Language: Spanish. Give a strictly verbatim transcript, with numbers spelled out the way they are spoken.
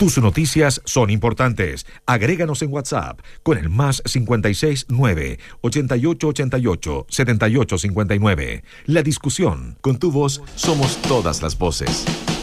Tus noticias son importantes. Agréganos en WhatsApp con el más cincuenta y seis nueve, ochenta y ocho ochenta y ocho, setenta y ocho cincuenta y nueve. La discusión, con tu voz, somos todas las voces.